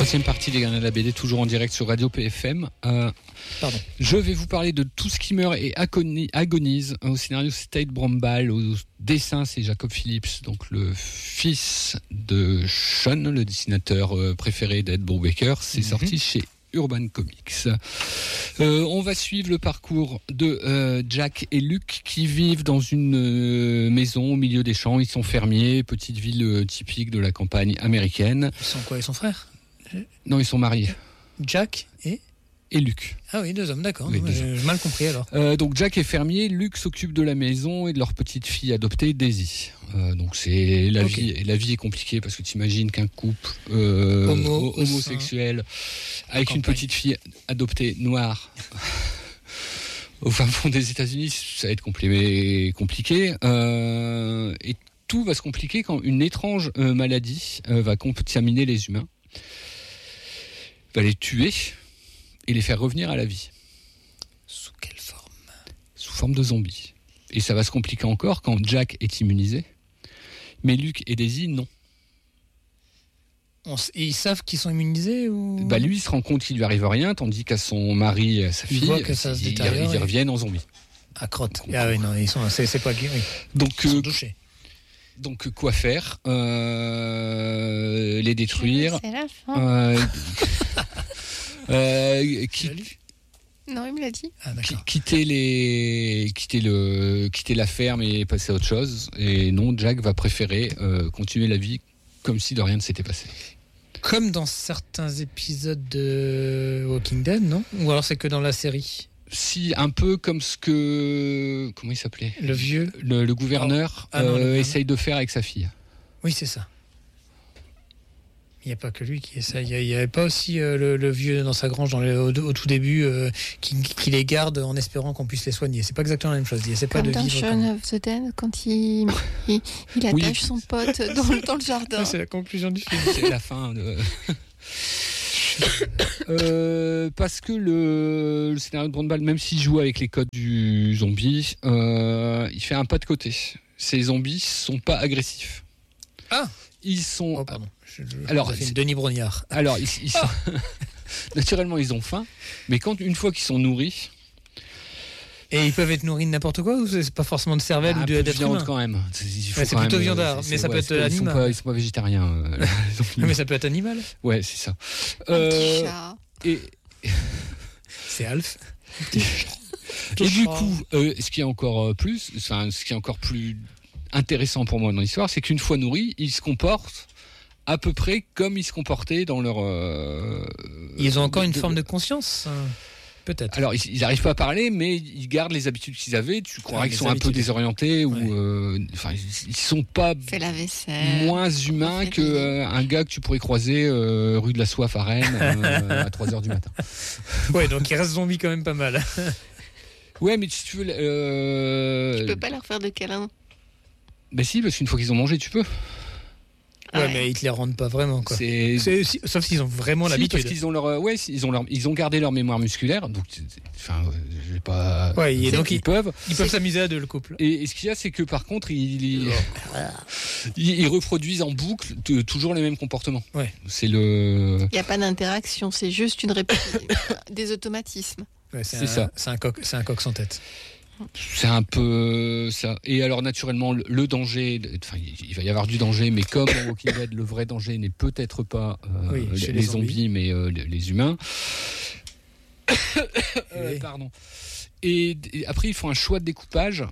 Troisième partie des Gardiens de la BD, toujours en direct sur Radio PFM. Je vais vous parler de Tout ce qui meurt et agonise. Au scénario, c'est Tate Brombal. Au dessin, c'est Jacob Phillips, donc le fils de Sean, le dessinateur préféré d'Ed Brubaker. C'est sorti chez Urban Comics. On va suivre le parcours de Jack et Luke qui vivent dans une maison au milieu des champs. Ils sont fermiers, petite ville typique de la campagne américaine. Ils sont quoi, ils sont frères ? Non, ils sont mariés. Jack et Luke. Ah oui, 2 hommes, d'accord. Oui, J'ai mal compris alors. Donc Jack est fermier, Luke s'occupe de la maison et de leur petite fille adoptée, Daisy. Donc c'est la vie. Et la vie est compliquée parce que tu imagines qu'un couple homosexuel avec une petite fille adoptée noire au fin fond des États-Unis, ça va être compliqué. Et tout va se compliquer quand une étrange maladie va contaminer les humains, va les tuer et les faire revenir à la vie. Sous quelle forme ? Sous forme de zombies. Et ça va se compliquer encore quand Jack est immunisé, mais Luke et Daisy, non. Et ils savent qu'ils sont immunisés ou... Lui, il se rend compte qu'il lui arrive rien, tandis qu'à son mari et à sa fille, ils reviennent en zombies. À crotte. Ah oui, non, c'est pas guéri. Donc, ils sont touchés. Donc, quoi faire ? Les détruire. C'est la fin. Non, il me l'a dit. Quitter la ferme et passer à autre chose. Et non, Jack va préférer continuer la vie comme si de rien ne s'était passé. Comme dans certains épisodes de Walking Dead, non ? Ou alors c'est que dans la série ? Si, un peu comme ce que... Comment il s'appelait ? Le vieux ? Le gouverneur essaye de faire avec sa fille. Oui, c'est ça. Il n'y a pas que lui qui essaye. Il n'y avait pas aussi le vieux dans sa grange au tout début qui les garde en espérant qu'on puisse les soigner. C'est pas exactement la même chose. C'est pas comme de dans vivre Shaun of the Dead, quand il attache son pote dans le jardin. Ouais, c'est la conclusion du film. C'est la fin de... parce que le scénario de Brombal, même s'il joue avec les codes du zombie, il fait un pas de côté. Ces zombies sont pas agressifs. Ah, ils sont. Oh, pardon. Alors, c'est Denis Brognard. Alors, ils sont... naturellement, ils ont faim, mais une fois qu'ils sont nourris. Et ils peuvent être nourris de n'importe quoi ou c'est pas forcément de cervelle ou d'être viande humain quand même. C'est plutôt viandard, mais ça peut être animal. Ils sont pas végétariens. Mais ça peut être animal. Ouais, c'est ça. Un petit chat. C'est Alf. Et du coup, ce qui est encore plus intéressant pour moi dans l'histoire, c'est qu'une fois nourris, ils se comportent à peu près comme ils se comportaient dans leur... Ils ont encore une forme de conscience, peut-être. Alors, ils n'arrivent pas à parler, mais ils gardent les habitudes qu'ils avaient. Tu croirais qu'ils sont un peu désorientés ou... ils sont pas moins humains qu'un gars que tu pourrais croiser rue de la Soif à Rennes à 3h du matin. Ouais, donc ils restent zombies quand même pas mal. Ouais, mais si tu veux... Tu peux pas leur faire de câlins. Ben si, parce qu'une fois qu'ils ont mangé, tu peux. Ouais, mais ils te les rendent pas vraiment, quoi. Sauf s'ils ont vraiment l'habitude. Parce qu'ils ont ils ont gardé leur mémoire musculaire, donc je vais pas. Ouais, donc ils peuvent s'amuser à deux, le couple. Et ce qu'il y a, c'est que par contre, ils reproduisent en boucle toujours les mêmes comportements. Ouais. C'est le. Il y a pas d'interaction, c'est juste des automatismes. Ouais, c'est ça. C'est un coq sans tête. C'est un peu ça. Et alors, naturellement, le danger, il va y avoir du danger, mais comme dans Walking Dead, le vrai danger n'est peut-être pas les zombies, mais les humains. Pardon. Et après, ils font un choix de découpage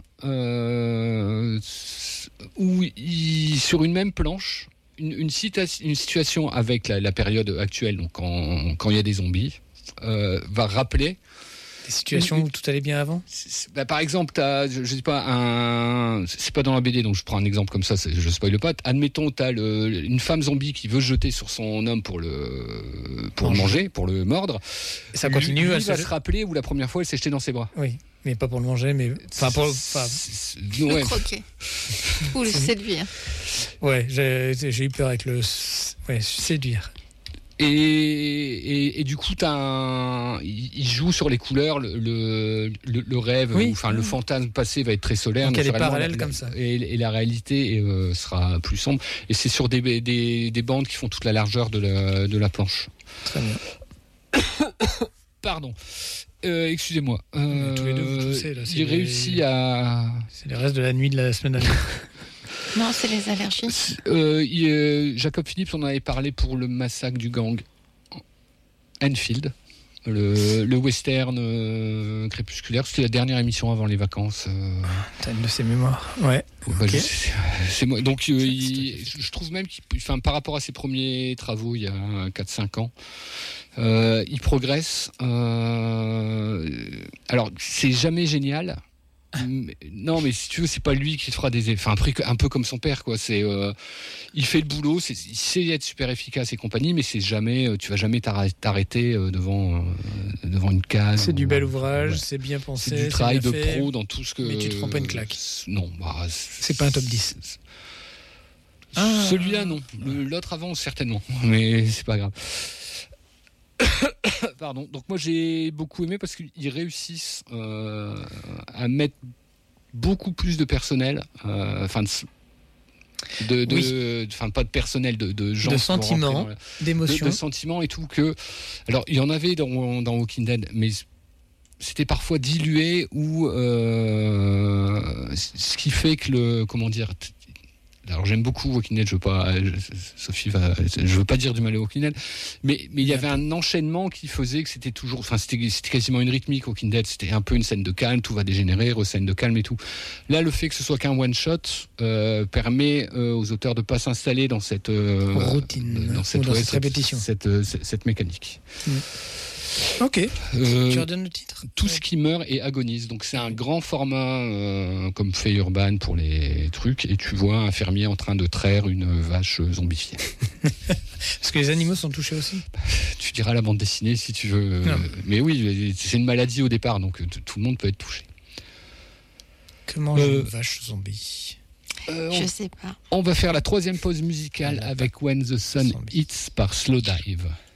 où sur une même planche, une situation avec la période actuelle, donc quand il y a des zombies, va rappeler des situations où tout allait bien avant. Par exemple, je sais pas, c'est pas dans la BD, donc je prends un exemple comme ça, je spoile pas. Admettons, t'as une femme zombie qui veut se jeter sur son homme pour le manger, pour le mordre. Et ça continue. Lui va se rappeler où la première fois elle s'est jetée dans ses bras. Oui, mais pas pour le manger, mais le croquer ou le séduire. Ouais, j'ai eu peur avec le séduire. Et du coup, il joue sur les couleurs, le rêve, le fantasme passé va être très solaire. Donc il y a des parallèles comme ça. Et la réalité sera plus sombre. Et c'est sur des bandes qui font toute la largeur de la planche. Très bien. Pardon. Excusez-moi. Tous les deux, vous toussez, là. Il réussit à... C'est les restes de la nuit de la semaine dernière. Non, c'est les allergies. Jacob Phillips, on en avait parlé pour le massacre du gang Enfield, le western crépusculaire. C'était la dernière émission avant les vacances. T'as une de ses mémoires. Ouais. Okay. C'est moi. Donc, je trouve même par rapport à ses premiers travaux il y a 4-5 ans, il progresse. Alors, c'est jamais génial. Non, mais si tu veux, c'est pas lui qui fera des effets. Après, un peu comme son père, quoi. Il fait le boulot, il sait être super efficace et compagnie, mais c'est jamais, tu vas jamais t'arrêter devant une case. C'est du bel ouvrage, c'est bien pensé. C'est du travail de pro dans tout ce que. Mais tu te prends pas une claque. Non, c'est pas un top 10. Celui-là, non. L'autre avant, certainement. Mais c'est pas grave. Pardon. Donc moi j'ai beaucoup aimé parce qu'ils réussissent à mettre beaucoup plus de personnel, pas de personnel, de gens, de sentiments, d'émotions, de sentiments et tout. Alors il y en avait dans Walking Dead, mais c'était parfois dilué ou ce qui fait que alors j'aime beaucoup Walking Dead, je veux pas dire du mal à Walking Dead, mais il y avait un enchaînement qui faisait que c'était toujours, c'était quasiment une rythmique. Walking Dead, c'était un peu une scène de calme, tout va dégénérer, scène de calme et tout. Là, le fait que ce soit qu'un one shot permet aux auteurs de pas s'installer dans cette routine, dans cette répétition, cette mécanique. Ok. Tu redonnes le titre. Tout ce qui meurt et agonise. Donc c'est un grand format comme fait Urban pour les trucs, et tu vois un fermier en train de traire une vache zombifiée. Parce que les animaux sont touchés aussi. Tu diras la bande dessinée si tu veux. Mais oui, c'est une maladie au départ, donc tout le monde peut être touché. Que mange une vache zombie? Je sais pas. On va faire la troisième pause musicale avec When the Sun Hits par Slow Dive.